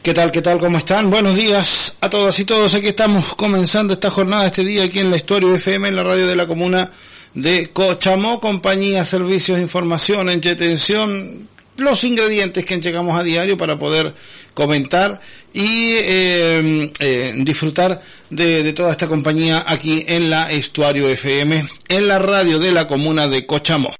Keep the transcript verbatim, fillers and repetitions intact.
¿Qué tal, qué tal, cómo están? Buenos días a todas y todos. Aquí estamos comenzando esta jornada, este día aquí en la Estuario F M, en la radio de la comuna de Cochamó, compañía, servicios, información, entretención, los ingredientes que llegamos a diario para poder comentar y eh, eh, disfrutar de, de toda esta compañía aquí en la Estuario F M, en la radio de la comuna de Cochamó.